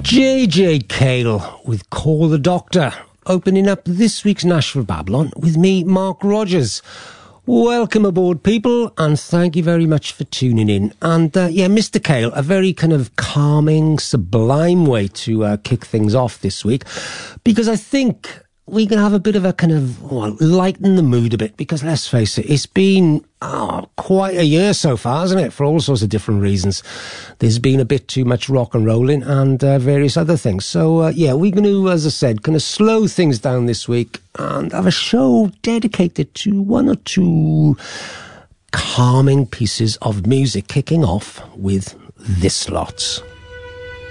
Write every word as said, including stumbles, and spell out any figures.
J J Cale with Call the Doctor, opening up this week's Nashville Babylon with me, Mark Rogers. Welcome aboard, people, and thank you very much for tuning in. And, uh, yeah, Mister Cale, a very kind of calming, sublime way to uh, kick things off this week, because I think we can have a bit of a kind of, well, lighten the mood a bit, because let's face it, it's been oh, quite a year so far, hasn't it? For all sorts of different reasons. There's been a bit too much rock and rolling and uh, various other things. So, uh, yeah, we're going to, as I said, kind of slow things down this week and have a show dedicated to one or two calming pieces of music, kicking off with this lot.